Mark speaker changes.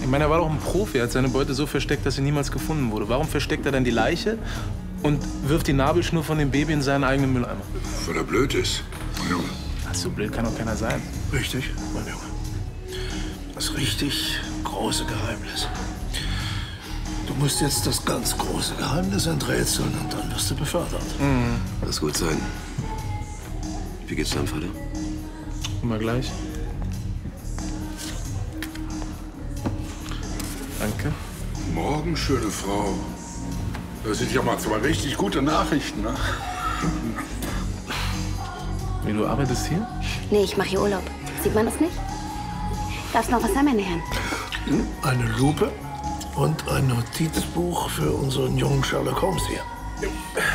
Speaker 1: Ich meine, er war doch ein Profi. Er hat seine Beute so versteckt, dass sie niemals gefunden wurde. Warum versteckt er dann die Leiche und wirft die Nabelschnur von dem Baby in seinen eigenen Mülleimer?
Speaker 2: Weil er blöd ist, mein Junge.
Speaker 1: Ach, so blöd kann doch keiner sein.
Speaker 2: Richtig, mein Junge. Das richtig große Geheimnis. Du musst jetzt das ganz große Geheimnis enträtseln und dann wirst du befördert.
Speaker 3: Das gut sein. Wie geht's deinem Vater?
Speaker 1: Mal gleich. Danke.
Speaker 2: Morgen, schöne Frau. Das sind ja mal zwei richtig gute Nachrichten, ne?
Speaker 1: Wie, du arbeitest hier?
Speaker 4: Nee, ich mache hier Urlaub. Sieht man das nicht? Darf's noch was sein, meine Herren?
Speaker 2: Eine Lupe und ein Notizbuch für unseren jungen Sherlock Holmes hier.